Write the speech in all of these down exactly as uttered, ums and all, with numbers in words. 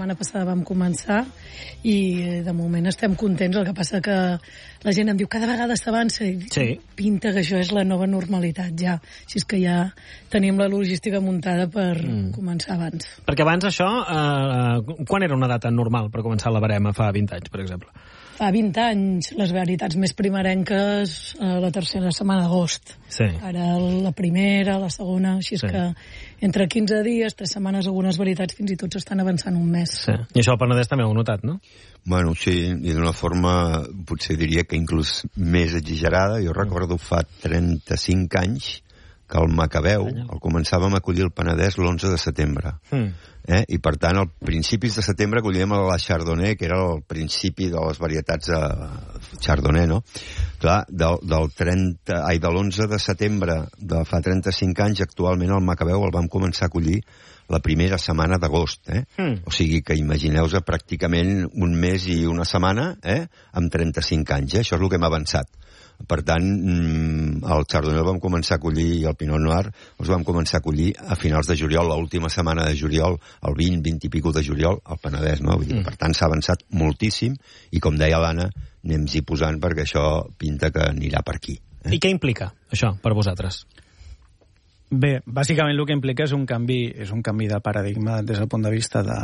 setmana passada vam començar i de moment estem contents. El que passa que la gent em diu cada vegada s'avança i sí. pinta que això és la nova normalitat ja. Així és que ja tenim la logística muntada per mm. començar abans. Perquè abans això, eh, quan era una data normal per començar la barema fa vint anys, per exemple? Fa vint anys, les veritats més primerenques, eh, la tercera setmana d'agost. Sí. Ara la primera, la segona, així és sí. que entre quinze dies, tres setmanes, algunes veritats fins i tot s'estan avançant un mes. Sí. I això el Penedès també ho heu notat, no? Bueno, sí, i d'una forma, potser diria que inclús més exagerada. Jo recordo fa trenta-cinc anys que el Macabeu el començàvem a acollir el Penedès l'onze de setembre. Mm. Eh? I per tant, al principis de setembre acollíem la Chardonnay, que era el principi de les varietats de Chardonnay, no? Clar, del, del, trenta, ai, de l'onze de setembre de fa trenta-cinc anys, actualment el Macabeu el vam començar a acollir la primera setmana d'agost, eh? Mm. O sigui que imagineu-vos pràcticament un mes i una setmana, eh? Amb trenta-cinc anys, eh? Això és el que hem avançat. Per tant, el Chardonnay el vam començar a collir i el Pinot Noir els vam començar a collir a finals de juliol, l'última setmana de juliol, el vint, vint i pico de juliol, al Penedès, no? Vull dir, per tant, s'ha avançat moltíssim i, com deia l'Anna, anem-hi posant perquè això pinta que anirà per aquí. Eh? I què implica, això, per vosaltres? Bé, bàsicament el que implica és un canvi, és un canvi de paradigma des del punt de vista de...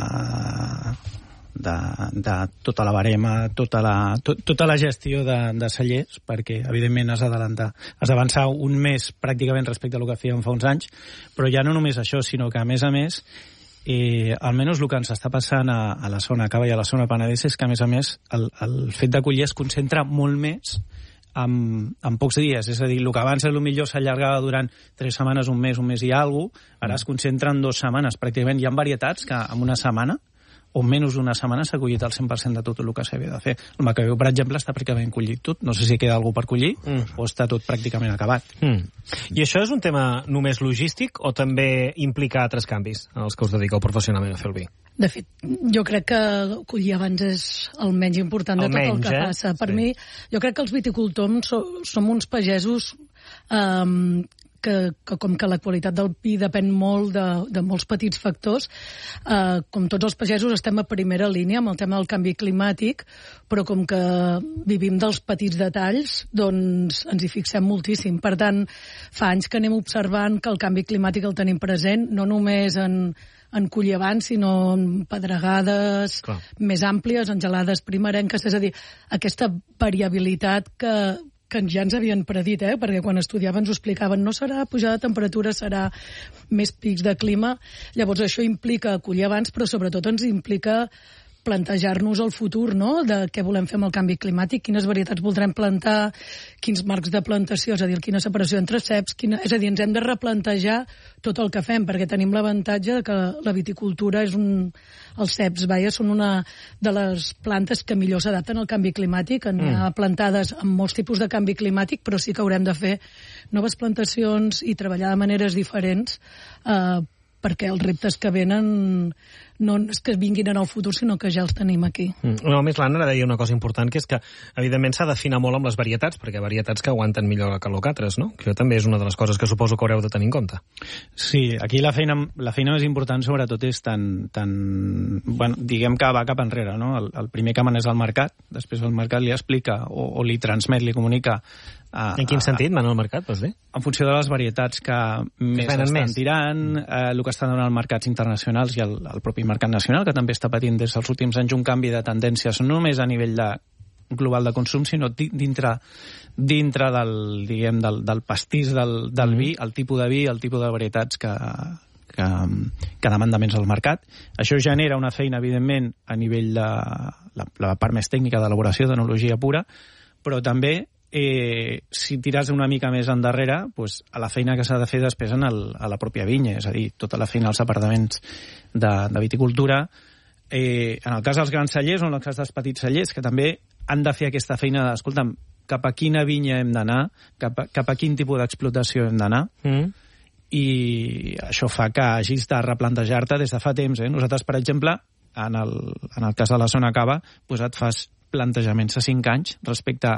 De, de tota la barema, tota la, to, tota la gestió de, de cellers, perquè evidentment has d'avançar has d'avançar un mes pràcticament respecte a el que fèiem fa uns anys, però ja no només això, sinó que a més a més eh, almenys el que ens està passant a, a la zona Cava i a la zona Penedès és que a més a més el, el fet d'acollir es concentra molt més en, en pocs dies, és a dir, el que abans potser s'allargava durant tres setmanes, un mes, un mes i alguna cosa, ara es concentra en dues setmanes, pràcticament hi ha varietats que en una setmana o menys d'una setmana s'ha collit el cent per cent de tot el que s'havia de fer. El Macabeu, per exemple, està pràcticament collit tot. No sé si queda algú per collir mm. o està tot pràcticament acabat. Mm. I això és un tema només logístic o també implica altres canvis als que us dediqueu professionalment a fer el vi? De fet, jo crec que collir abans és el menys important de el tot menys, el que eh? passa. Per sí. mi, jo crec que els viticultors so, som uns pagesos um, Que, que com que la qualitat del vi depèn molt de, de molts petits factors, eh, com tots els pagesos estem a primera línia amb el tema del canvi climàtic, però com que vivim dels petits detalls, doncs ens hi fixem moltíssim. Per tant, fa anys que anem observant que el canvi climàtic el tenim present, no només en, en collir abans, sinó en pedregades Clar. més àmplies, en gelades primerenques, és a dir, aquesta variabilitat que que ja ens havien predit, eh? Perquè quan estudiaven ens ho explicaven, no serà pujada de temperatura, serà més pics de clima. Llavors això implica acollir abans, però sobretot ens implica plantejar-nos el futur, no?, de què volem fer amb el canvi climàtic, quines varietats voldrem plantar, quins marcs de plantació, és a dir, quina separació entre ceps, quina... és a dir, ens hem de replantejar tot el que fem, perquè tenim l'avantatge que la viticultura és un... els ceps, vaja, són una de les plantes que millor s'adapten al canvi climàtic, n'hi ha mm. plantades amb molts tipus de canvi climàtic, però sí que haurem de fer noves plantacions i treballar de maneres diferents eh, perquè els reptes que venen no és que vinguin en el futur, sinó que ja els tenim aquí. Mm. No, a més, l'Anna deia una cosa important, que és que, evidentment, s'ha d'afinar molt amb les varietats, perquè varietats que aguanten millor la calor que altres, no? Que també és una de les coses que suposo que haureu de tenir en compte. Sí, aquí la feina, la feina més important, sobretot, és tan... tan bueno, diguem que va cap enrere, no? El, el primer que mana és el mercat, després el mercat li explica o, o li transmet, li comunica... A, en quin sentit mana el mercat, vols dir? En funció de les varietats que més estan més. tirant, eh, el que estan donant els mercats internacionals i el, el propi mercat nacional, que també està patint des dels últims anys un canvi de tendències, no només a nivell de global de consum, sinó dintre, dintre del, diguem, del, del pastís del, del vi, el tipus de vi, el tipus de varietats que, que, que demanda més el mercat. Això genera una feina, evidentment, a nivell de la, la part més tècnica d'elaboració d'enologia pura, però també Eh, si tires una mica més endarrere, pues, a la feina que s'ha de fer després en el, a la pròpia vinya, és a dir, tota la feina als apartaments de, de viticultura. Eh, en el cas dels grans cellers o en el cas dels petits cellers, que també han de fer aquesta feina de, escolta'm, cap a quina vinya hem d'anar, cap, a, cap a quin tipus d'explotació hem d'anar, mm. i això fa que hagis de replantejar-te des de fa temps. Eh? Nosaltres, per exemple, en el, en el cas de la zona Cava, pues et fas plantejaments a cinc anys respecte a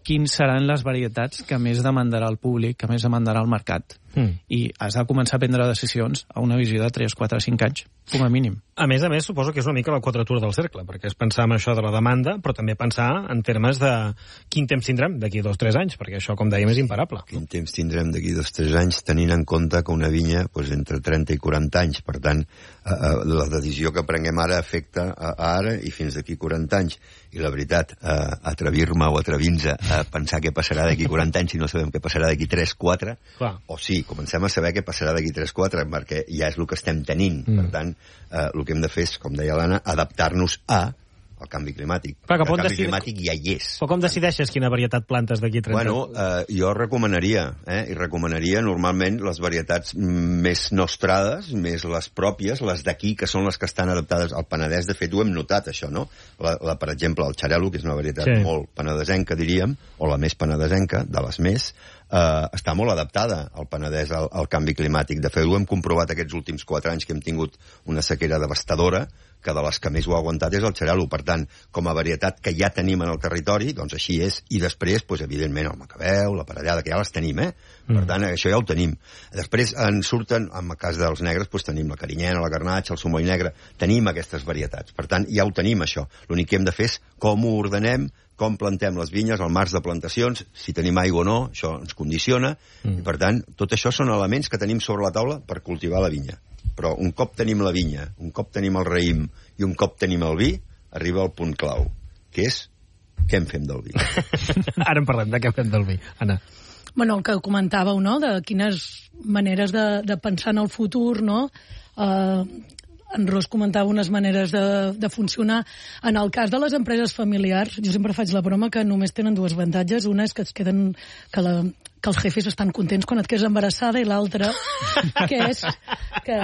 quins seran les varietats que més demandarà el públic, que més demandarà el mercat. Mm. I has de començar a prendre decisions a una visió de tres, quatre, cinc anys, com a mínim. A més a més, suposo que és una mica la quadratura del cercle, perquè és pensar en això de la demanda, però també pensar en termes de quin temps tindrem d'aquí dos o tres anys, perquè això, com dèiem, és imparable. Quin temps tindrem d'aquí dos o tres anys, tenint en compte que una vinya doncs, entre trenta i quaranta anys. Per tant, eh, la decisió que prenguem ara afecta a, a ara i fins d'aquí quaranta anys. I la veritat, eh, atrevir-me o atrevir-nos a pensar què passarà d'aquí quaranta anys si no sabem què passarà d'aquí tres quatre, o sí, comencem a saber què passarà d'aquí tres quatre, perquè ja és el que estem tenint. Mm. Per tant, eh, el que hem de fer és, com deia l'Anna, adaptar-nos a el canvi climàtic. Clar, el canvi decidi... climàtic ja hi és. Però com decideixes quina varietat plantes d'aquí trenta? Bueno, eh, jo recomanaria, eh, i recomanaria normalment les varietats més nostrades, més les pròpies, les d'aquí, que són les que estan adaptades al Penedès. De fet, ho hem notat, això, no? La, la, per exemple, el xarel·lo, que és una varietat sí. molt penedesenca, diríem, o la més penedesenca, de les més, eh, està molt adaptada al Penedès, al, al canvi climàtic. De fet, ho hem comprovat aquests últims quatre anys que hem tingut una sequera devastadora, que de les que més ho ha aguantat és el xarel·lo. Per tant, com a varietat que ja tenim en el territori, doncs així és. I després, doncs, evidentment, el macabeu, la parellada, que ja les tenim, eh? Mm. Per tant, això ja ho tenim. Després en surten, en el cas dels negres, doncs tenim la carinyena, la garnatxa, el sumoll negre. Tenim aquestes varietats. Per tant, ja ho tenim, això. L'únic que hem de fer és com ho ordenem, com plantem les vinyes, el març de plantacions, si tenim aigua o no, això ens condiciona. Mm. I, per tant, tot això són elements que tenim sobre la taula per cultivar la vinya. Però un cop tenim la vinya, un cop tenim el raïm i un cop tenim el vi, arriba el punt clau, que és què en fem del vi. Ara en parlem de què en fem del vi. Anna. Bueno, el que comentàveu, no?, de quines maneres de, de pensar en el futur, no?, eh, en Ros comentava unes maneres de, de funcionar. En el cas de les empreses familiars, jo sempre faig la broma que només tenen dues avantatges. Una és que es queden... que, la, que els jefes estan contents quan et quedes embarassada, i l'altra que és que,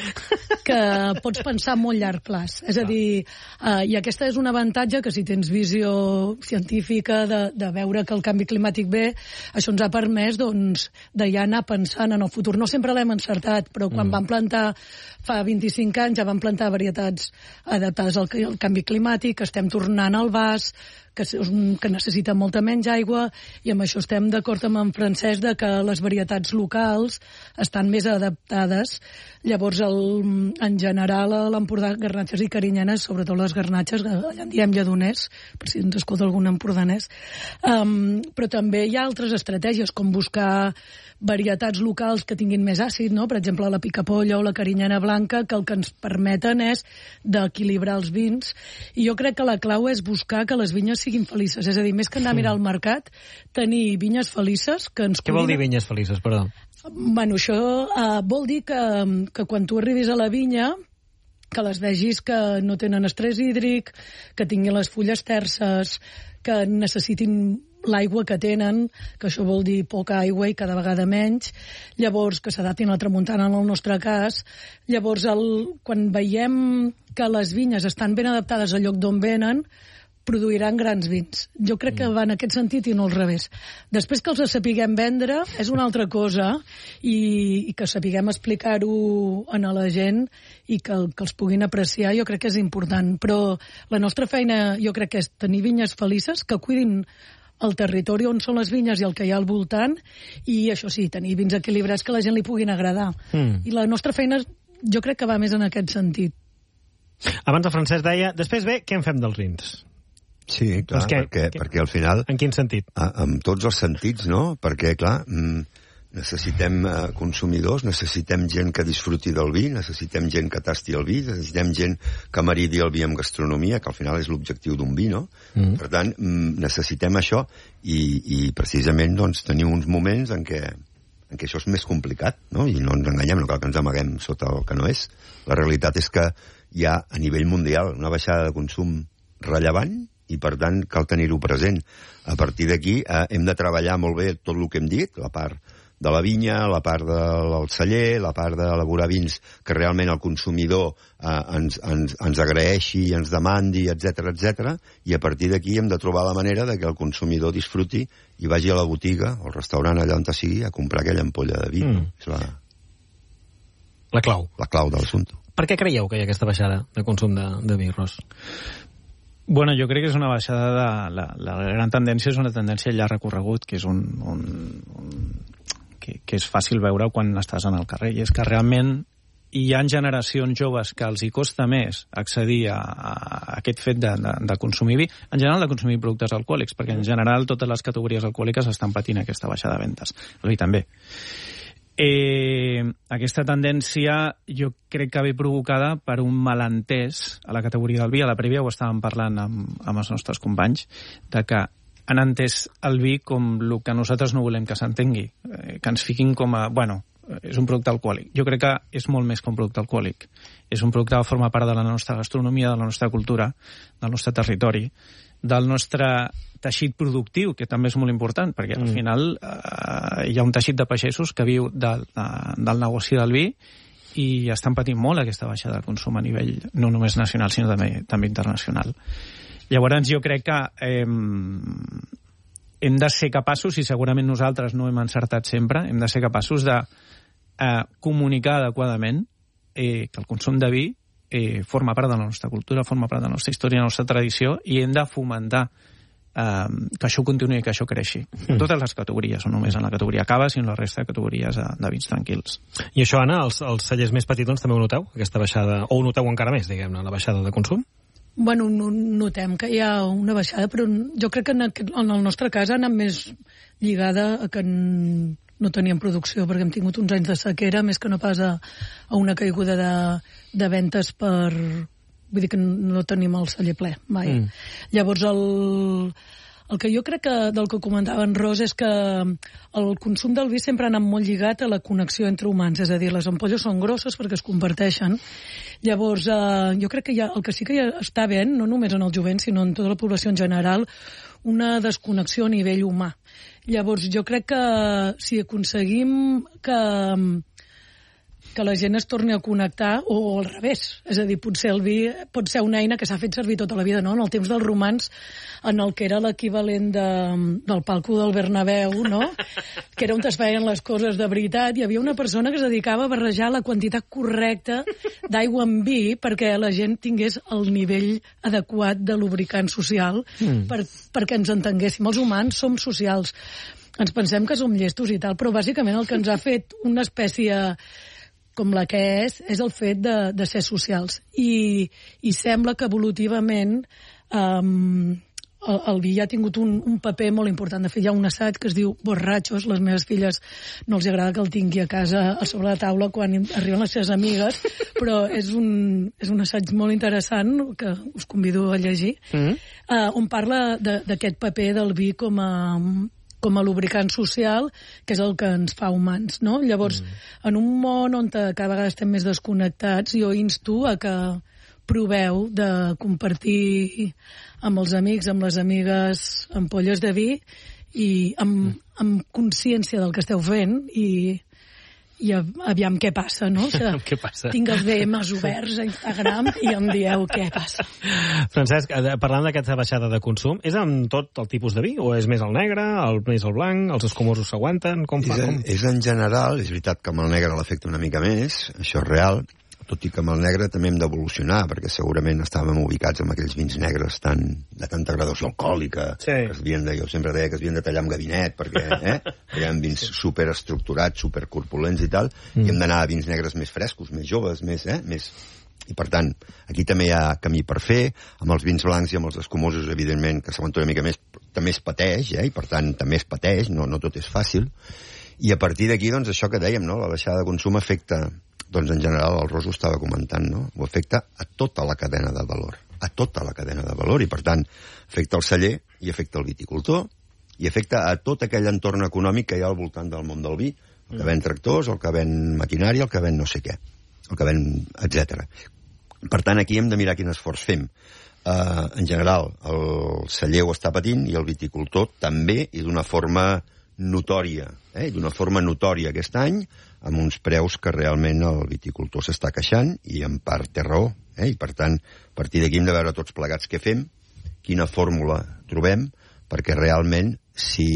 que pots pensar a molt llarg plaç. És a dir, eh, i aquesta és un avantatge que si tens visió científica de, de veure que el canvi climàtic ve, això ens ha permès doncs, de ja anar pensant en el futur. No sempre l'hem encertat, però quan mm. vam plantar fa vint-i-cinc anys ja vam plantar varietats adaptades al, al canvi climàtic, estem tornant al vas, que, que necessita molta menys aigua, i amb això estem d'acord amb en Francesc de que les varietats locals estan més adaptades. Llavors, el, en general, a l'Empordà, garnatxes i carinyenes, sobretot les garnatxes, allà en diem lledoners, per si ens escolta algun empordanès, um, però també hi ha altres estratègies, com buscar varietats locals que tinguin més àcid, no? Per exemple, la picapolla o la carinyena blanca, que el que ens permeten és d'equilibrar els vins. I jo crec que la clau és buscar que les vinyes siguin felices. És a dir, més que anar a mirar al mercat, tenir vinyes felices que ens... Què vol dir vinyes felices, perdó? Bueno, això uh, vol dir que, que quan tu arribis a la vinya, que les vegis que no tenen estrès hídric, que tinguin les fulles terses, que necessitin l'aigua que tenen, que això vol dir poca aigua i cada vegada menys, llavors que s'adaptin a la tramuntana en el nostre cas. Llavors, el, quan veiem que les vinyes estan ben adaptades al lloc d'on venen, produiran grans vins. Jo crec que va en aquest sentit i no al revés. Després que els sapiguem vendre és una altra cosa, i, i que sapiguem explicar-ho a la gent i que, que els puguin apreciar, jo crec que és important. Però la nostra feina jo crec que és tenir vinyes felices, que cuidin el territori on són les vinyes i el que hi ha al voltant, i això sí, tenir vins equilibrats que a la gent li puguin agradar. Mm. I la nostra feina jo crec que va més en aquest sentit. Abans el Francesc deia, després ve, què en fem dels vins? Sí, clar, doncs que, perquè, que, perquè al final... En quin sentit? A, en tots els sentits, no? Perquè, clar, necessitem uh, consumidors, necessitem gent que disfruti del vi, necessitem gent que tasti el vi, necessitem gent que maridi el vi amb gastronomia, que al final és l'objectiu d'un vi, no? Mm. Per tant, necessitem això, i, i precisament doncs, tenim uns moments en què, en què això és més complicat, no? I no ens enganyem, no cal que ens amaguem sota el que no és. La realitat és que hi ha, a nivell mundial, una baixada de consum rellevant, i per tant cal tenir-ho present. A partir d'aquí eh, hem de treballar molt bé tot el que hem dit, la part de la vinya, la part del celler, la part d'elaborar vins que realment el consumidor eh, ens, ens, ens agraeixi, ens demandi, etcètera, etcètera, i a partir d'aquí hem de trobar la manera de que el consumidor disfruti i vagi a la botiga o al restaurant allà on sigui a comprar aquella ampolla de vi. Mm. És la... la clau. La clau de l'assumpte. Per què creieu que hi ha aquesta baixada de consum de, de vi, Ros? Bueno, jo crec que és una baixada de... La, la gran tendència és una tendència llarg recorregut, que és un... un, un que, que és fàcil veure quan estàs en el carrer, i és que realment hi ha generacions joves que els hi costa més accedir a, a aquest fet de, de, de consumir vi, en general de consumir productes alcohòlics, perquè en general totes les categories alcohòliques estan patint aquesta baixada de ventes. El vi també. Eh, aquesta tendència jo crec que ve provocada per un malentès a la categoria del vi. A la prèvia ho estàvem parlant amb, amb els nostres companys, de que han entès el vi com el que nosaltres no volem que s'entengui, eh, que ens fiquin com a... Bueno, és un producte alcohòlic. Jo crec que és molt més que un producte alcohòlic. És un producte que forma part de la nostra gastronomia, de la nostra cultura, del nostre territori, del nostre teixit productiu, que també és molt important, perquè al final eh, hi ha un teixit de pagesos que viu de, de, del negoci del vi i estan patint molt aquesta baixada de consum a nivell no només nacional, sinó també, també internacional. Llavors jo crec que eh, hem de ser capaços, i segurament nosaltres no hem encertat sempre, hem de ser capaços de eh, comunicar adequadament eh, que el consum de vi eh, forma part de la nostra cultura, forma part de la nostra història, de la nostra tradició, i hem de fomentar eh, que això continuï, que això creixi. Mm. Totes les categories, no només en la categoria cava, sinó en la resta de categories de, de vins tranquils. I això, Anna, els, els cellers més petitons també ho noteu, aquesta baixada, o ho noteu encara més, diguem-ne, la baixada de consum? Bueno, no, notem que hi ha una baixada, però jo crec que en, aquest, en el nostre cas ha anat més lligada a que en, no teníem producció, perquè hem tingut uns anys de sequera, més que no pas a, a una caiguda de, de ventes per... Vull dir que no tenim el celler ple, mai. Mm. Llavors, el, el que jo crec que del que comentava en Ros és que el consum del vi sempre ha anat molt lligat a la connexió entre humans, és a dir, les ampolles són grosses perquè es comparteixen. Llavors, eh, jo crec que hi ha, el que sí que ja està bé, no només en el jovent, sinó en tota la població en general, una desconnexió a nivell humà. Llavors, jo crec que si aconseguim que, que la gent es torni a connectar, o al revés, és a dir, potser el vi pot ser una eina que s'ha fet servir tota la vida, no? En el temps dels romans, en el que era l'equivalent de, del palco del Bernabéu, no? Que era on es feien les coses de veritat, hi havia una persona que es dedicava a barrejar la quantitat correcta d'aigua amb vi perquè la gent tingués el nivell adequat de lubricant social mm. per, perquè ens entenguéssim. Els humans som socials. Ens pensem que som llestos i tal, però bàsicament el que ens ha fet una espècie com la que és, és el fet de, de ser socials. I, i sembla que evolutivament um, el, el vi ja ha tingut un, un paper molt important. De fet, hi ha un assaig que es diu Borratxos. Les meves filles no els agrada que el tingui a casa a sobre la taula quan arriben les seves amigues, però és un, és un assaig molt interessant que us convido a llegir, mm-hmm. uh, on parla d'aquest paper del vi com a... com a lubricant social, que és el que ens fa humans, no? Llavors, mm. en un món on cada vegada estem més desconnectats, jo insto a que proveu de compartir amb els amics, amb les amigues, ampolles de vi, i amb, mm. amb consciència del que esteu fent, i, i aviam què passa, no? O sigui, què passa? Tinc els D Ms oberts a Instagram i em dieu què passa. Francesc, parlant d'aquesta baixada de consum, és amb tot el tipus de vi? O és més el negre, el, més el blanc, els escumosos s'aguanten? Com fa? És, Com? és en general, és veritat que amb el negre l'afecta una mica més, això és real, tot i que amb el negre també hem d'evolucionar, perquè segurament estàvem ubicats amb aquells vins negres tan, de tanta gradació alcohòlica, sí. que es havien de, jo sempre deia que es havien de tallar amb gabinet, perquè eh, hi ha vins superestructurats, supercorpulents i tal, mm. i hem d'anar a vins negres més frescos, més joves, més, eh, més... I, per tant, aquí també hi ha camí per fer, amb els vins blancs i amb els escumosos, evidentment, que s'aguanta una mica més, també es pateix, eh, i per tant també es pateix, no, no tot és fàcil, i a partir d'aquí, doncs, això que dèiem, no?, la baixada de consum afecta... Doncs en general el Ros ho estava comentant, no? Ho afecta a tota la cadena de valor. A tota la cadena de valor. I per tant, afecta el celler i afecta el viticultor i afecta a tot aquell entorn econòmic que hi ha al voltant del món del vi. El que ven tractors, el que ven maquinària, el que ven no sé què. El que ven, etcètera. Per tant, aquí hem de mirar quin esforç fem. Uh, en general, el celler ho està patint i el viticultor també, i d'una forma notòria, eh? d'una forma notòria aquest any, amb uns preus que realment el viticultor s'està queixant, i en part té raó, eh? I per tant, a partir d'aquí hem de veure tots plegats què fem, quina fórmula trobem, perquè realment, si,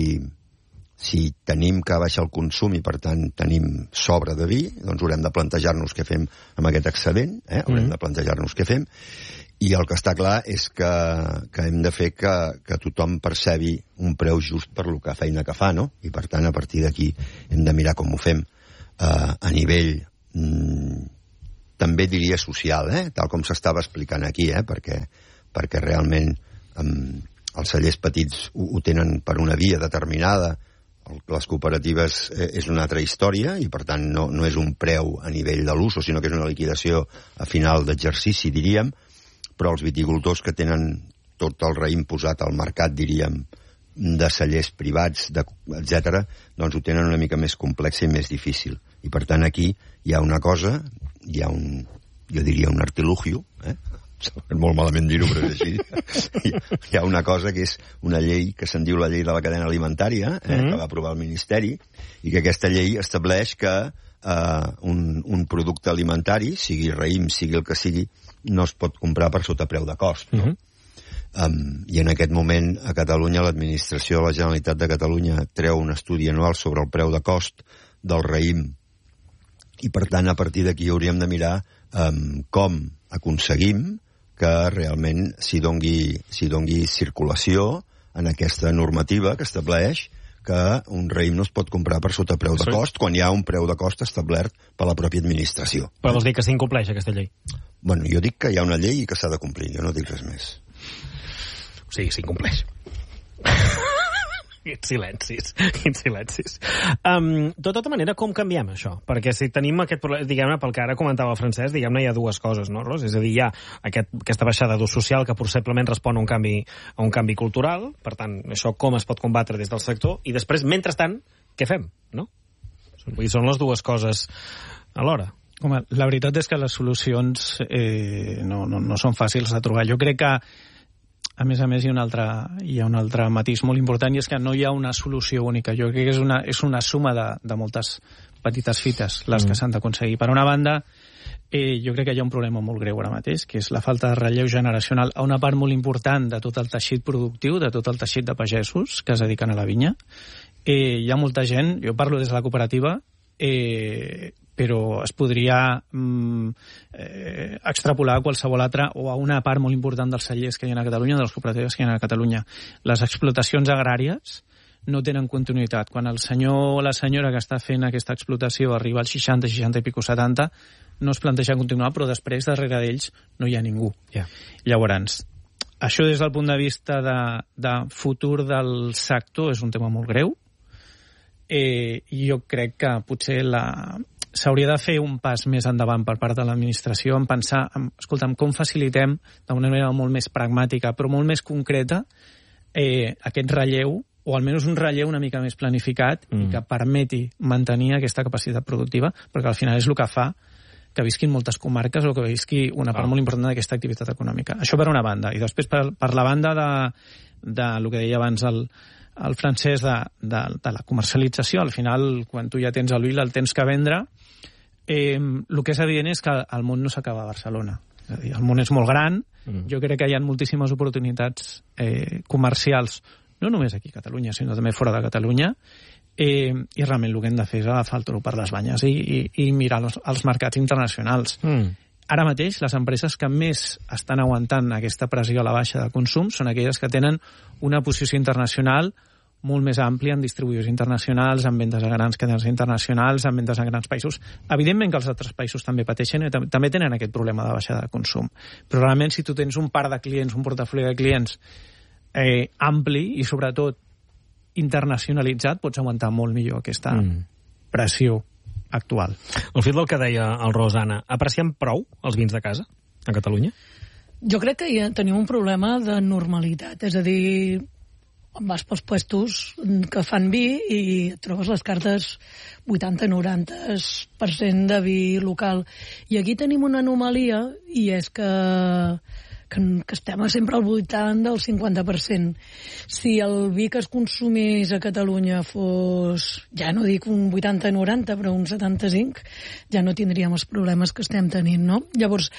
si tenim que baixar el consum i per tant tenim sobre de vi, doncs haurem de plantejar-nos què fem amb aquest excedent, eh? haurem mm. de plantejar-nos què fem, I el que està clar és que, que hem de fer que, que tothom percebi un preu just per la feina que fa, no? I per tant, a partir d'aquí hem de mirar com ho fem uh, a nivell, mm, també diria social, eh? Tal com s'estava explicant aquí, eh? perquè, perquè realment um, els cellers petits ho, ho tenen per una via determinada, les cooperatives és una altra història i per tant no, no és un preu a nivell de l'uso, sinó que és una liquidació a final d'exercici, diríem, però els viticultors que tenen tot el raïm posat al mercat, diríem, de cellers privats, etcètera, doncs ho tenen una mica més complex i més difícil. I per tant aquí hi ha una cosa, hi ha un, jo diria un artilugio, eh? És molt malament dir-ho, però és així. Hi ha una cosa que és una llei que se'n diu la llei de la cadena alimentària, eh, mm-hmm. que va aprovar el Ministeri, i que aquesta llei estableix que eh, un, un producte alimentari, sigui raïm, sigui el que sigui, no es pot comprar per sota preu de cost. No? Mm-hmm. Um, I en aquest moment a Catalunya l'administració de la Generalitat de Catalunya treu un estudi anual sobre el preu de cost del raïm i per tant a partir d'aquí hauríem de mirar um, com aconseguim que realment s'hi dongui, s'hi dongui circulació en aquesta normativa que estableix que un raïm no es pot comprar per sota preu de cost quan hi ha un preu de cost establert per la pròpia administració. Però vols dir que s'incompleix aquesta llei? Bueno, jo dic que hi ha una llei i que s'ha de complir, jo no dic res més. O sigui, s'incompleix. Quins silencis, quins silencis. Um, de tota manera, com canviem això? Perquè si tenim aquest problema, diguem-ne, pel que ara comentava el Francesc, diguem-ne, hi ha dues coses, no, Ros? És a dir, hi ha aquest, aquesta baixada d'ús social que possiblement respon a un canvi, a un canvi cultural, per tant, això com es pot combatre des del sector, i després, mentrestant, què fem, no? Vull dir, són les dues coses alhora. Home, la veritat és que les solucions eh, no, no, no són fàcils de trobar. Jo crec que a més a més, hi ha un altre, hi ha un altre matís molt important i és que no hi ha una solució única. Jo crec que és una, és una suma de, de moltes petites fites les mm. que s'han d'aconseguir. Per una banda, eh, jo crec que hi ha un problema molt greu ara mateix, que és la falta de relleu generacional a una part molt important de tot el teixit productiu, de tot el teixit de pagesos que es dediquen a la vinya. Eh, hi ha molta gent, jo parlo des de la cooperativa, eh, però es podria mm, eh, extrapolar a qualsevol altra o a una part molt important dels cellers que hi ha a Catalunya, de les cooperatives que hi ha a Catalunya. Les explotacions agràries no tenen continuïtat. Quan el senyor o la senyora que està fent aquesta explotació arriba als seixanta, seixanta i pico, setanta, no es planteja continuar, però després, darrere d'ells, no hi ha ningú. Yeah. Llavors, això des del punt de vista de, de futur del sector és un tema molt greu. Eh, jo crec que potser la... s'hauria de fer un pas més endavant per part de l'administració en pensar, en, escolta'm, com facilitem d'una manera molt més pragmàtica però molt més concreta eh, aquest relleu, o almenys un relleu una mica més planificat mm. i que permeti mantenir aquesta capacitat productiva, perquè al final és el que fa que visquin moltes comarques o que visqui una part ah. molt important d'aquesta activitat econòmica. Això per una banda. I després per, per la banda de, de lo que deia abans el, el Francesc de, de, de la comercialització. Al final, quan tu ja tens el vi, el tens que vendre. Eh, el que és evident és que el món no s'acaba a Barcelona. És a dir, el món és molt gran, mm. jo crec que hi ha moltíssimes oportunitats eh, comercials, no només aquí a Catalunya, sinó també fora de Catalunya, eh, i realment el que hem de fer és agafar el toro per les banyes i, i, i mirar els, els mercats internacionals. Mm. Ara mateix, les empreses que més estan aguantant aquesta pressió a la baixa de consum són aquelles que tenen una posició internacional molt més àmplia en distribuïdors internacionals, en vendes a grans cadenes internacionals, en vendes a grans països. Evidentment que els altres països també pateixen i també tenen aquest problema de baixada de consum. Però realment, si tu tens un parc de clients, un portafoli de clients eh, ampli i, sobretot, internacionalitzat, pots aguantar molt millor aquesta mm. pressió actual. Al fil del que deia el Rosana, apreciem prou els vins de casa a Catalunya? Jo crec que ja tenim un problema de normalitat, és a dir, vas pels puestos que fan vi i trobes les cartes vuitanta a noranta per cent de vi local. I aquí tenim una anomalia i és que, que, que estem sempre al voltant del cinquanta per cent. Si el vi que es consumís a Catalunya fos, ja no dic un vuitanta a noranta, però un setanta-cinc, ja no tindríem els problemes que estem tenint, no? Llavors,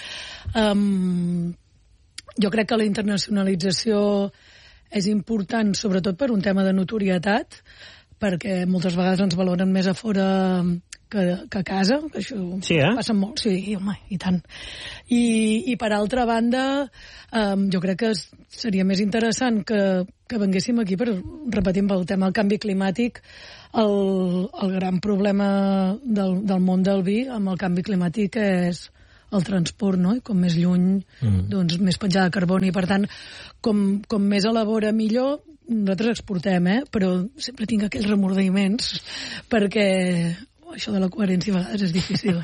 um, jo crec que la internacionalització és important, sobretot per un tema de notorietat, perquè moltes vegades ens valoren més a fora que, que a casa, que això sí, eh? passa molt, sí, home, i tant. I, i per altra banda, um, jo crec que seria més interessant que, que venguéssim aquí per repetir el tema del canvi climàtic, el, el gran problema del, del món del vi amb el canvi climàtic és el transport, no? I com més lluny, mm. doncs més petjada de carboni. Per tant, com, com més elabora millor, nosaltres exportem, eh? Però sempre tinc aquells remordiments perquè això de la coherència a vegades és difícil.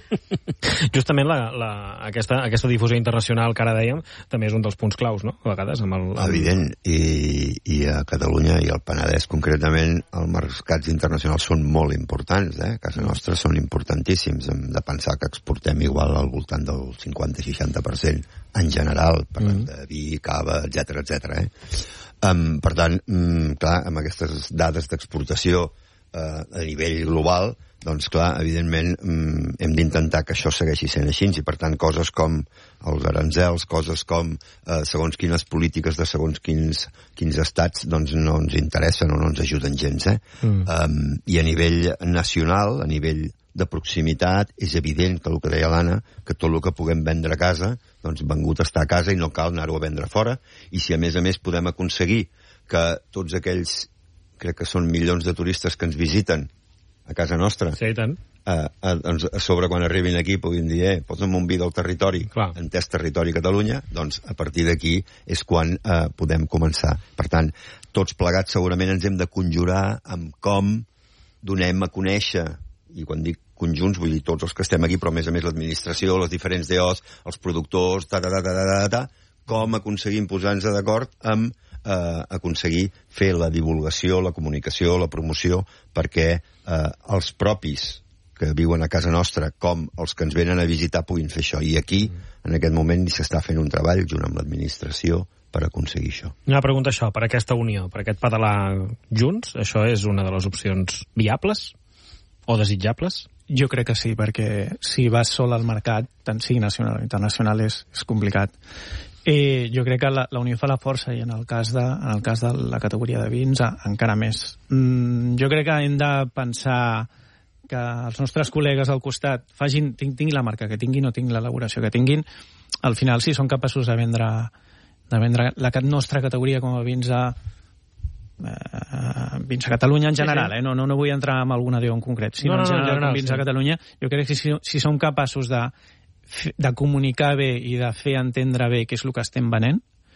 Justament la, la, aquesta, aquesta difusió internacional que ara dèiem també és un dels punts claus, no? A vegades amb el... Amb... Evident, i, i a Catalunya i al Penedès concretament els mercats internacionals són molt importants, eh? A casa nostra són importantíssims. Hem de pensar que exportem igual al voltant del cinquanta seixanta per cent en general, parlant mm. de vi, cava, etcètera, etcètera, eh? Um, per tant, um, clar, amb aquestes dades d'exportació uh, a nivell global, doncs clar, evidentment um, hem d'intentar que això segueixi sent així, i per tant coses com els aranzels, coses com uh, segons quines polítiques de segons quins, quins estats, doncs no ens interessen o no ens ajuden gens, eh? Mm. Um, I a nivell nacional, a nivell de proximitat, és evident que el que deia l'Anna, que tot el que puguem vendre a casa, doncs vengut està a casa i no cal anar-ho a vendre fora, i si a més a més podem aconseguir que tots aquells, crec que són milions de turistes que ens visiten a casa nostra, sí, tant. A, a, doncs a sobre quan arribin aquí puguin dir, eh, posa'm un vi del territori, clar, entès territori Catalunya, doncs a partir d'aquí és quan eh, podem començar. Per tant, tots plegats segurament ens hem de conjurar amb com donem a conèixer, i quan dic conjunts vull dir tots els que estem aquí, però a més a més l'administració, les diferents D Os, els productors, ta, ta, ta, ta, ta, ta, com aconseguim posar-nos d'acord amb eh, aconseguir fer la divulgació, la comunicació, la promoció, perquè eh, els propis que viuen a casa nostra, com els que ens venen a visitar, puguin fer això. I aquí, en aquest moment, s'està fent un treball junt amb l'administració per aconseguir això. Una pregunta, això, per aquesta unió, per aquest pedalar junts, això és una de les opcions viables o desitjables? Jo crec que sí, perquè si vas sol al mercat, tant sigui nacional o internacional, és, és complicat. Eh, jo crec que la, la unió fa la força, i en el cas de, en el cas de la categoria de vins, encara més. Mm, jo crec que hem de pensar que els nostres col·legues al costat facin, tinguin la marca que tinguin o tinguin l'elaboració que tinguin, al final si són capaços de vendre, de vendre la nostra categoria com a vins a, eh, vins a Catalunya en general, sí, sí. Eh? No, no, no vull entrar en alguna D O en concret, sinó no, no, en general, general com vins sí. a Catalunya, jo crec que si, si som capaços de, de comunicar bé i de fer entendre bé què és el que estem venent,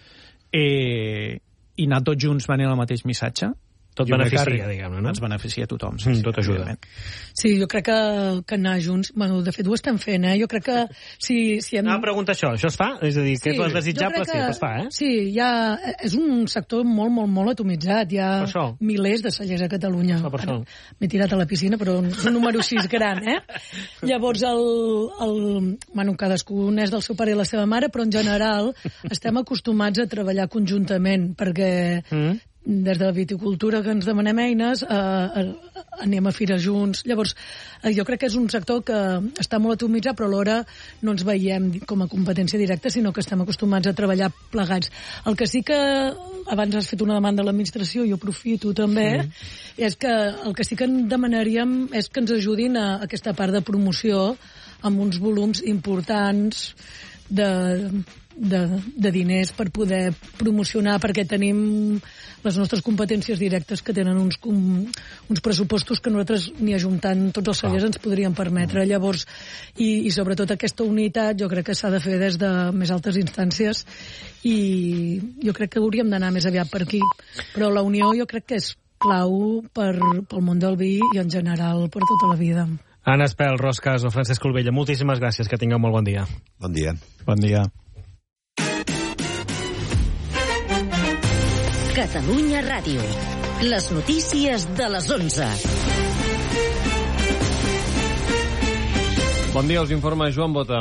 eh, i anar tots junts venent el mateix missatge, tot jo beneficia, diguem-ne, no? Ens beneficia a tothom. Sí, mm, sí, tot ajuda. Sí, jo crec que, que anar junts... Bueno, de fet, ho estem fent, eh? Jo crec que si... si hem... No, pregunta això. Això es fa? És a dir, sí, que és desitjable, que, sí, es fa, eh? Sí, ja... És un sector molt, molt, molt atomitzat. Hi ha milers de cellers a Catalunya. Ara, m'he tirat a la piscina, però és un número sis gran, eh? Llavors, el, el... Bueno, cadascú n'és del seu pare i la seva mare, però en general estem acostumats a treballar conjuntament, perquè... Mm. Des de la viticultura que ens demanem eines, eh, eh, anem a fires junts. Llavors, eh, jo crec que és un sector que està molt atomitzat, però alhora no ens veiem com a competència directa, sinó que estem acostumats a treballar plegats. El que sí que, abans has fet una demanda a l'administració, jo aprofito també, sí. és que el que sí que en demanaríem és que ens ajudin a aquesta part de promoció amb uns volums importants de... De, de diners per poder promocionar, perquè tenim les nostres competències directes que tenen uns, um, uns pressupostos que nosaltres ni ajuntant tots els cellers ens podríem permetre. Llavors, i, i sobretot aquesta unitat jo crec que s'ha de fer des de més altes instàncies, i jo crec que hauríem d'anar més aviat per aquí. Però la unió jo crec que és clau per, pel món del vi i en general per tota la vida. Anna Espel, Roscas o Francesc Colbella, moltíssimes gràcies, que tingueu molt bon dia. Bon dia. Bon dia. Catalunya Ràdio. Les notícies de les onze. Bon dia, us informa Joan Bota.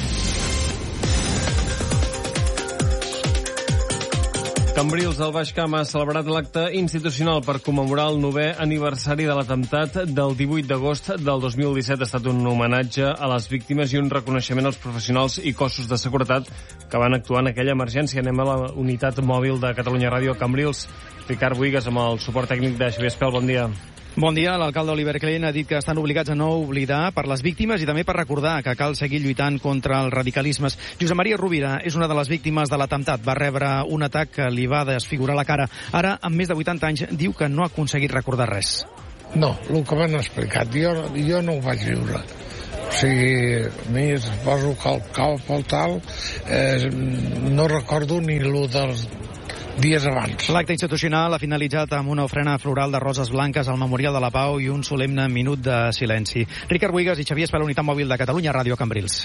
Cambrils, al Baix Camp, ha celebrat l'acte institucional per commemorar el novè aniversari de l'atemptat del divuit d'agost del dos mil disset. Ha estat un homenatge a les víctimes i un reconeixement als professionals i cossos de seguretat que van actuar en aquella emergència. Anem a la unitat mòbil de Catalunya Ràdio a Cambrils. Ricard Buigas, amb el suport tècnic de Xavier Espel. Bon dia. Bon dia. L'alcalde Oliver Klein ha dit que estan obligats a no oblidar per les víctimes i també per recordar que cal seguir lluitant contra els radicalismes. Josep Maria Rovira és una de les víctimes de l'atemptat. Va rebre un atac que li va desfigurar la cara. Ara, amb més de vuitanta anys, diu que no ha aconseguit recordar res. No, el que m'han explicat, jo, jo no ho vaig viure. O sigui, a mi suposo que el cap o tal, eh, no recordo ni el dels dies abans. L'acte institucional ha finalitzat amb una ofrena floral de roses blanques al Memorial de la Pau i un solemne minut de silenci. Ricard Buigas i Xavier Espera, Unitat Mòbil de Catalunya, Ràdio Cambrils.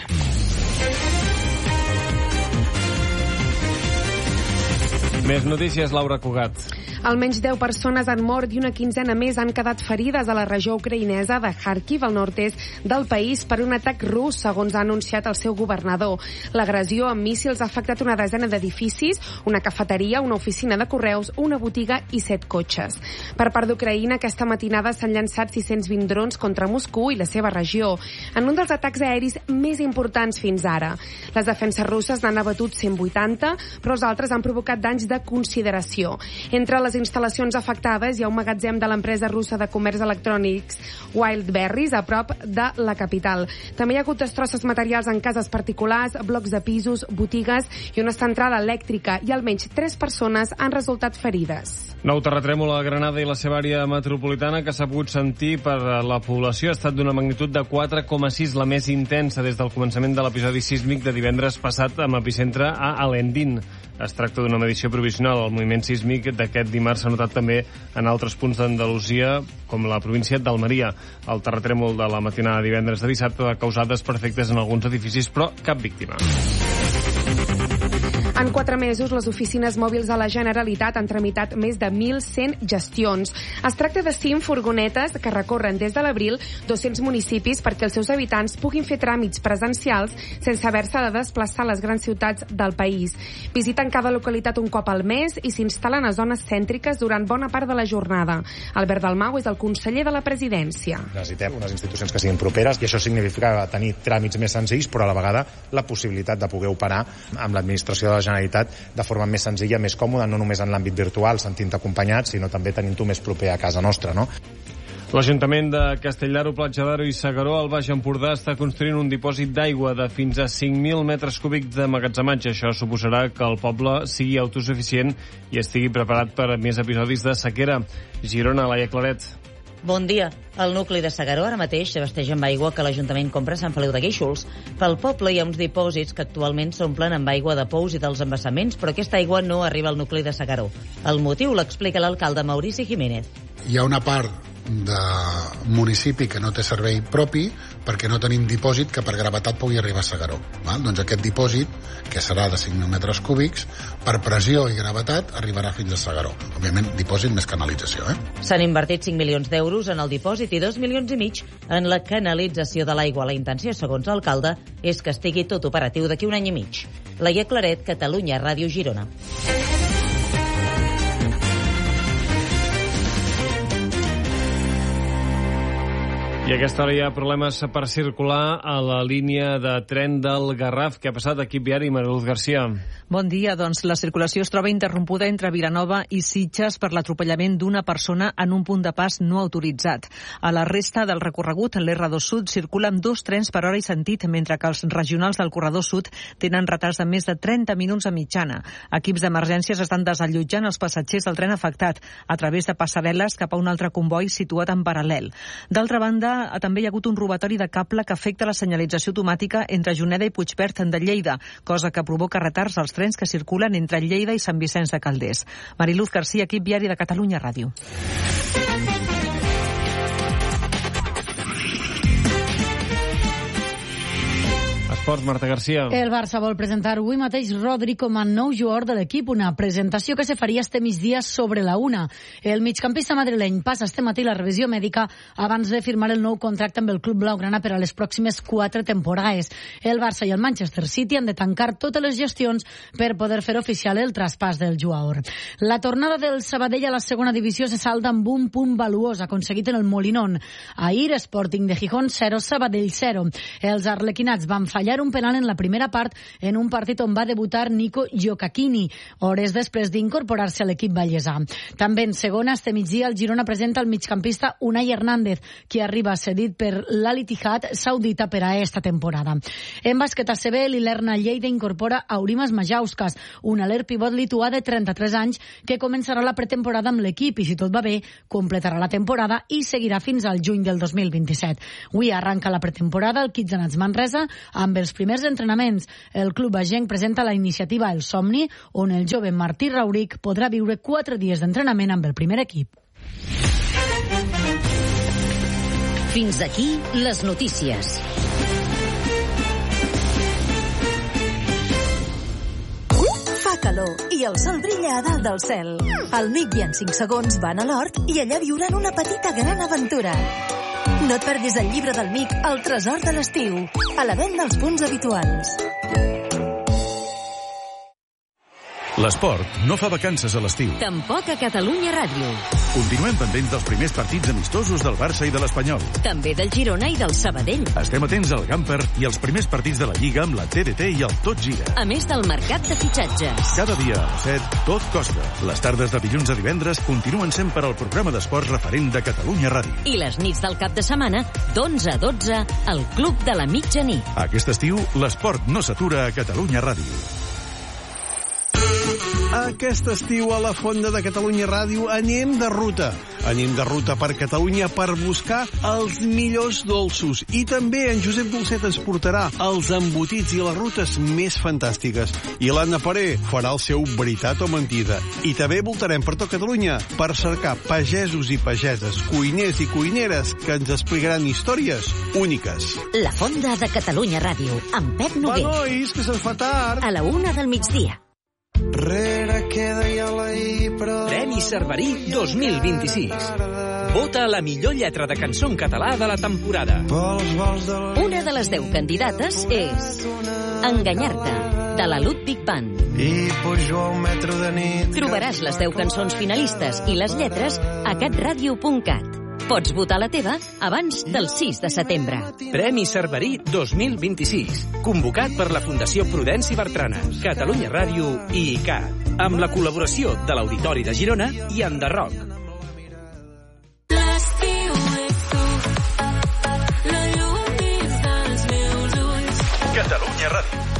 Més notícies, Laura Cugat. Almenys deu persones han mort i una quinzena més han quedat ferides a la regió ucraïnesa de Kharkiv, al nord-est del país, per un atac rus, segons ha anunciat el seu governador. L'agressió amb míssils ha afectat una desena d'edificis, una cafeteria, una oficina de correus, una botiga i set cotxes. Per part d'Ucraïna, aquesta matinada s'han llançat sis-cents vint drons contra Moscou i la seva regió, en un dels atacs aeris més importants fins ara. Les defenses russes n'han abatut cent vuitanta, però els altres han provocat danys de consideració. Entre les instal·lacions afectades hi ha un magatzem de l'empresa russa de comerç electrònics Wildberries, a prop de la capital. També hi ha hagut destrosses materials en cases particulars, blocs de pisos, botigues i una central elèctrica, i almenys tres persones han resultat ferides. Nou terratrèmol a Granada i la seva àrea metropolitana que s'ha pogut sentir per la població. Ha estat d'una magnitud de quatre coma sis, la més intensa des del començament de l'episodi sísmic de divendres passat amb epicentre a Alendín. Es tracta d'una medició provisional. El moviment sísmic d'aquest dimarts s'ha notat també en altres punts d'Andalusia, com la província d'Almeria. El terratrèmol de la matinada de divendres de dissabte ha causat desperfectes en alguns edificis, però cap víctima. En quatre mesos, les oficines mòbils de la Generalitat han tramitat més de mil cent gestions. Es tracta de cinc furgonetes que recorren des de l'abril dos-cents municipis perquè els seus habitants puguin fer tràmits presencials sense haver-se de desplaçar a les grans ciutats del país. Visiten cada localitat un cop al mes i s'instal·len a zones cèntriques durant bona part de la jornada. Albert Dalmau és el conseller de la presidència. Necessitem unes institucions que siguin properes i això significa tenir tràmits més senzills, però a la vegada la possibilitat de poder operar amb l'administració de la Generalitat de forma més senzilla, més còmoda, no només en l'àmbit virtual, sentint-te acompanyat, sinó també tenint-ho més proper a casa nostra, no? L'Ajuntament de Castelldaro, Platja d'Aro i S'Agaró, al Baix Empordà, està construint un dipòsit d'aigua de fins a cinc mil metres cúbics de magatzematge. Això suposarà que el poble sigui autosuficient i estigui preparat per més episodis de sequera. Girona, Laia Claret. Bon dia. El nucli de S'Agaró ara mateix s'abasteix amb aigua que l'Ajuntament compra a Sant Feliu de Guíxols. Pel poble hi ha uns dipòsits que actualment s'omplen amb aigua de pous i dels embassaments, però aquesta aigua no arriba al nucli de S'Agaró. El motiu l'explica l'alcalde Maurici Jiménez. Hi ha una part de municipi que no té servei propi perquè no tenim dipòsit que per gravetat pugui arribar a S'Agaró. Val? Doncs aquest dipòsit, que serà de cinc mil metres cúbics, per pressió i gravetat arribarà fins a S'Agaró. Òbviament, dipòsit més canalització. Eh? S'han invertit cinc milions d'euros en el dipòsit i dos milions i mig en la canalització de l'aigua. La intenció, segons l'alcalde, és que estigui tot operatiu d'aquí un any i mig. Laia Claret, Catalunya, Ràdio Girona. I a aquesta hora hi ha problemes per circular a la línia de tren del Garraf. Què ha passat, equip viari? Mariluz Garcia. Bon dia. Doncs la circulació es troba interrompuda entre Vilanova i Sitges per l'atropellament d'una persona en un punt de pas no autoritzat. A la resta del recorregut, l'R dos Sud circula amb dos trens per hora i sentit, mentre que els regionals del corredor sud tenen retards de més de trenta minuts a mitjana. Equips d'emergències estan desallotjant els passatgers del tren afectat a través de passarel·les cap a un altre comboi situat en paral·lel. D'altra banda, també hi ha hagut un robatori de cable que afecta la senyalització automàtica entre Juneda i Puigverd de Lleida, cosa que provoca retards als trens que circulen entre Lleida i Sant Vicenç de Calders. Mariluz Garcia, equip viari de Catalunya Ràdio. Esports, Marta Garcia. El Barça vol presentar avui mateix Rodri com a nou jugador de l'equip, una presentació que se faria este migdia sobre la una. El migcampista madrileny passa este matí la revisió mèdica abans de firmar el nou contracte amb el club blaugrana per a les pròximes quatre temporades. El Barça i el Manchester City han de tancar totes les gestions per poder fer oficial el traspàs del jugador. La tornada del Sabadell a la segona divisió se salda amb un punt valuós aconseguit en el Molinón. Ahir, Sporting de Gijón zero, Sabadell zero. Els arlequinats van fallar fallar un penal en la primera part en un partit on va debutar Nico Gioacchini, hores després d'incorporar-se a l'equip vallesà. També en segona, este migdia, el Girona presenta el migcampista Unai Hernández, qui arriba cedit per l'Al-Ittihad saudita per a esta temporada. En bàsquet A C B, l'Ilerna Lleida incorpora Aurimas Majauskas, un aler pivot lituà de trenta-tres anys que començarà la pretemporada amb l'equip i, si tot va bé, completarà la temporada i seguirà fins al juny del dos mil vint-i-set. Avui arranca la pretemporada el Kitsanats Manresa amb els primers entrenaments. El club agenc presenta la iniciativa El Somni, on el jove Martí Rauric podrà viure quatre dies d'entrenament amb el primer equip. Fins aquí les notícies. Fa calor i el sol brilla a dalt del cel. El Mic i en cinc segons van a l'hort i allà viuran una petita gran aventura. No et perdis el llibre del Mic, El tresor de l'estiu, a la venda als punts habituals. L'esport no fa vacances a l'estiu. Tampoc a Catalunya Ràdio. Continuem pendents dels primers partits amistosos del Barça i de l'Espanyol. També del Girona i del Sabadell. Estem atents al Gamper i als primers partits de la Lliga amb la T D T i el Tot Gira. A més del mercat de fitxatges. Cada dia a les set, tot costa. Les tardes de dilluns a divendres continuen sent per al programa d'esports referent de Catalunya Ràdio. I les nits del cap de setmana, d'onze a dotze, al Club de la Mitjanit. Aquest estiu, l'esport no s'atura a Catalunya Ràdio. Aquest estiu a la Fonda de Catalunya Ràdio anem de ruta. Anem de ruta per Catalunya per buscar els millors dolços. I també en Josep Dolcet ens portarà els embotits i les rutes més fantàstiques. I l'Anna Paré farà el seu veritat o mentida. I també voltarem per tot Catalunya per cercar pagesos i pageses, cuiners i cuineres que ens explicaran històries úniques. La Fonda de Catalunya Ràdio, amb Pep Noguer. Va, nois, que se'ns fa tard. A la una del migdia. Premi Cerverí dos mil vint-i-sis. Vota la millor lletra de cançó en català de la temporada. Una de les deu candidates és Enganyar-te, de la Ludwig Band. Trobaràs les deu cançons finalistes i les lletres a catradio punt cat. Pots votar la teva abans del sis de setembre. Premi Cerverí dos mil vint-i-sis. Convocat per la Fundació Prudenci Bertrana, Catalunya Ràdio i I C A T. Amb la col·laboració de l'Auditori de Girona i Enderroc. Catalunya Ràdio.